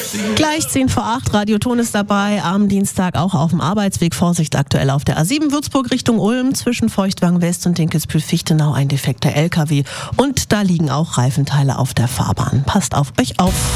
Gleich 10 vor 8, Radioton ist dabei, am Dienstag auch auf dem Arbeitsweg. Vorsicht aktuell auf der A7 Würzburg Richtung Ulm, zwischen Feuchtwangen West und Dinkelsbühl-Fichtenau ein defekter LKW. Und da liegen auch Reifenteile auf der Fahrbahn. Passt auf euch auf.